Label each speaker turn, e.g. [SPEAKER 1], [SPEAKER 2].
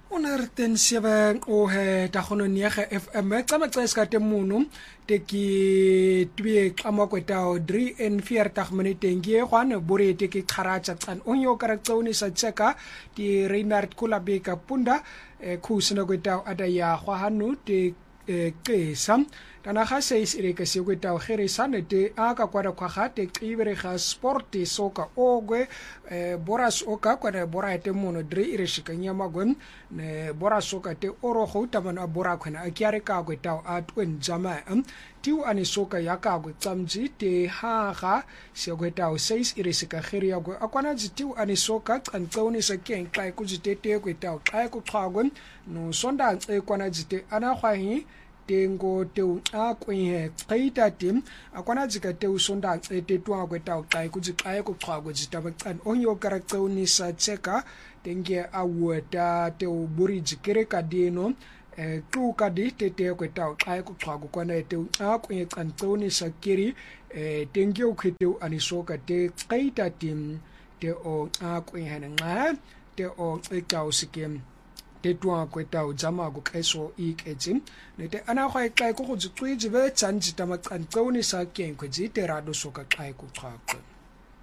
[SPEAKER 1] Onerten siya o he tahono niya FM tama tsa ska temuno te ki twie kama kwetao 3 and 4 tahmanite ngie kwane bore te ki kharacha tsan onyo karaktsoni sa tseka ti Reinhard Kulabeka punda khusina kwetao adaya khwahanu te kesam tana ga seis ire ka se kwetao gere sanete aka kwada khwaga te ibere ga sport soka ogwe boras oka kwada bora te mono dre ire shikanya magwen ne bora soka te oro go tamana bora khona akiare ka kwetao atwen jama tiu ane soka yaka go tsamji te haga se kwetao seis ire sika gere ya go akwana tiu ane soka tsantsone sa keng kai ku jitete kwetao kai ku khagwen no sonda tse kwana jite ana khwahi tengo teu a kwenye qaita tim akwana jika teu sonda te twa kwetao kai ku jikai ku khagwe jitaba tsan onyo karaktsoni sa tseka tenge awota teu buri jikere kadino tu kadi te kwetao kai ku khagwe kwana teu a kwenye tsantsoni sa kiri tenge u khiteu anisoka te qaita tim te o a kwenye nga te o ekao sikem te twa kwetao jama go keso iketsim nete ana khwa kai ko go tswiji be tsanji tama tsantsoni sa keng khwezi te rado soka kai ku khakwe